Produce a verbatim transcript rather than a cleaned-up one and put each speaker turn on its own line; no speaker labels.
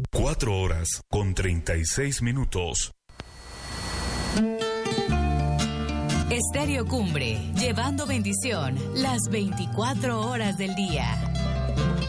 Cuatro horas con treinta y seis minutos.
Estéreo Cumbre, llevando bendición las veinticuatro horas del día.